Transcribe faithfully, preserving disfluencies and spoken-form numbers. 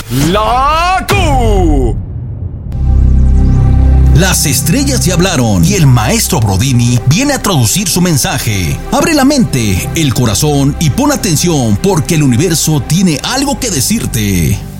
La Q. Las estrellas ya hablaron y el maestro Brodini viene a traducir su mensaje. Abre la mente, el corazón y pon atención porque el universo tiene algo que decirte.